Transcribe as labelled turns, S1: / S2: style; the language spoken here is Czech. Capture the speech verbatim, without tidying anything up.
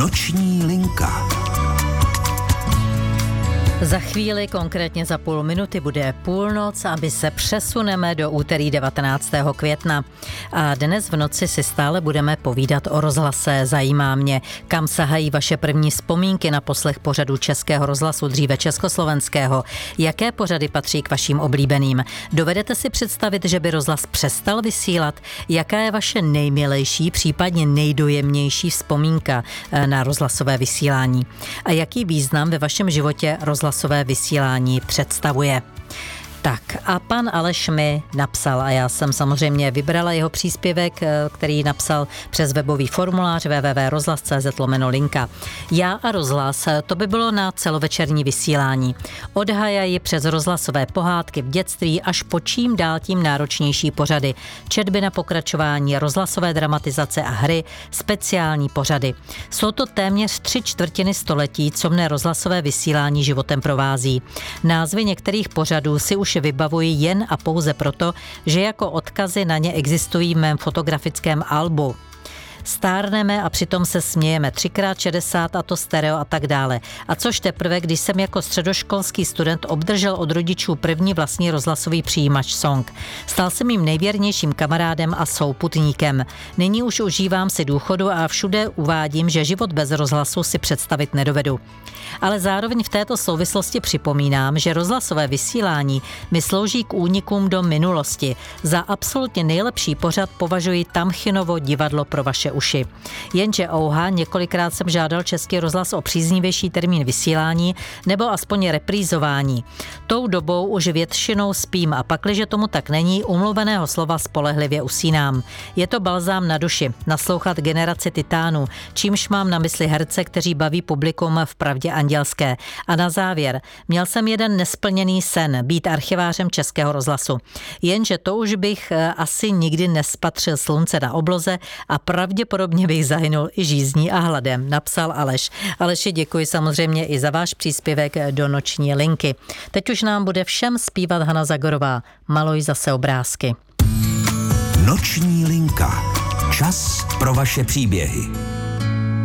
S1: Noční linka.
S2: Za chvíli, konkrétně za půl minuty, bude půlnoc a my se přesuneme do úterý devatenáctého května. A dnes v noci si stále budeme povídat o rozhlase. Zajímá mě, kam sahají vaše první vzpomínky na poslech pořadu Českého rozhlasu, dříve československého. Jaké pořady patří k vašim oblíbeným? Dovedete si představit, že by rozhlas přestal vysílat? Jaká je vaše nejmilejší, případně nejdojemnější vzpomínka na rozhlasové vysílání? A jaký význam ve vašem životě rozhlas Rozhlasové vysílání představuje? Tak a pan Aleš mi napsal a já jsem samozřejmě vybrala jeho příspěvek, který napsal přes webový formulář w w w tečka rozhlas tečka c z lomeno linka. Já a rozhlas, to by bylo na celovečerní vysílání. Od Hajaji přes rozhlasové pohádky v dětství až po čím dál tím náročnější pořady. Četby na pokračování, rozhlasové dramatizace a hry, speciální pořady. Jsou to téměř tři čtvrtiny století, co mne rozhlasové vysílání životem provází. Názvy některých pořadů si už vybavuji jen a pouze proto, že jako odkazy na ně existují v mém fotografickém albu. Stárneme a přitom se smějeme, třikrát šedesát a to stereo a tak dále. A což teprve, když jsem jako středoškolský student obdržel od rodičů první vlastní rozhlasový přijímač Song. Stal jsem mým nejvěrnějším kamarádem a souputníkem. Nyní už užívám si důchodu a všude uvádím, že život bez rozhlasu si představit nedovedu. Ale zároveň v této souvislosti připomínám, že rozhlasové vysílání mi slouží k únikům do minulosti. Za absolutně nejlepší pořad považuji Tamchinovo divadlo pro vaše uši. Jenže ouha, několikrát jsem žádal Český rozhlas o příznivější termín vysílání nebo aspoň reprízování. Tou dobou už většinou spím a pakliže tomu tak není, umluveného slova spolehlivě usínám. Je to balzám na duši, naslouchat generaci titánů, čímž mám na mysli herce, kteří baví publikum v pravdě andělské. A na závěr, měl jsem jeden nesplněný sen, být archivářem Českého rozhlasu. Jenže to už bych asi nikdy nespatřil slunce na obloze a pravděpodobně bych zahynul i žízní a hladem, napsal Aleš. Aleši, děkuji samozřejmě i za váš příspěvek do Noční linky. Teď už nám bude všem zpívat Hana Zagorová. Maluj zase obrázky.
S1: Noční linka. Čas pro vaše příběhy.